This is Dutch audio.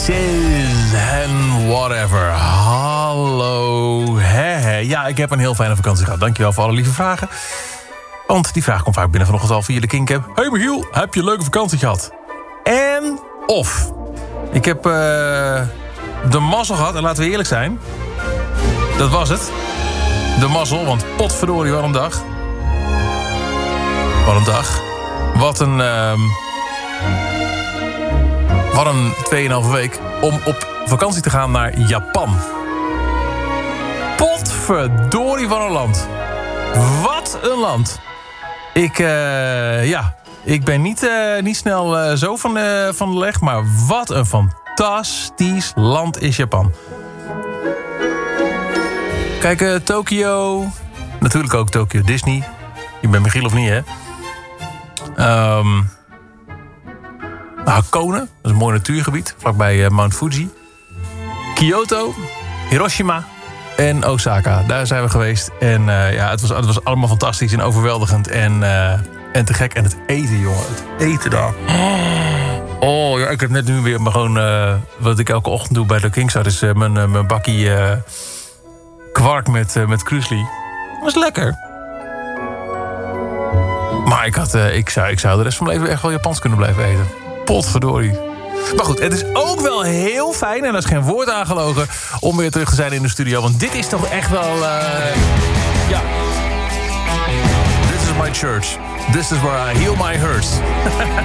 And whatever. Hallo. Ja, ik heb een heel fijne vakantie gehad. Dankjewel voor alle lieve vragen. Want die vraag komt vaak binnen vanochtend al via de Kink-app. Hey Michiel, heb je een leuke vakantie gehad? En of. Ik heb de mazzel gehad. En laten we eerlijk zijn. Dat was het. De mazzel, want potverdorie, wat een dag. Wat een dag. Wat een 2,5 week om op vakantie te gaan naar Japan. Potverdorie van een land. Wat een land. Ik ben niet snel zo van de leg, maar wat een fantastisch land is Japan. Kijk, Tokio. Natuurlijk ook Tokyo Disney. Je bent Michiel of niet, hè? Hakone, dat is een mooi natuurgebied, vlakbij Mount Fuji. Kyoto, Hiroshima en Osaka. Daar zijn we geweest. En het was allemaal fantastisch en overweldigend en te gek. En het eten, jongen. Het eten daar. Oh, ja, ik heb net nu weer gewoon wat ik elke ochtend doe bij de Kingside is mijn bakkie kwark met kruisli. Dat was lekker. Maar ik zou de rest van mijn leven echt wel Japans kunnen blijven eten. Potverdorie. Maar goed, het is ook wel heel fijn, en dat is geen woord aangelogen, om weer terug te zijn in de studio. Want dit is toch echt wel... This is my church. This is where I heal my hurts.